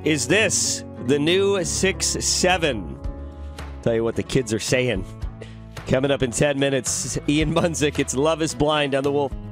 Is this the new 6-7? Tell you what the kids are saying. Coming up in 10 minutes, Ian Munzik. It's Love is Blind on The Wolf.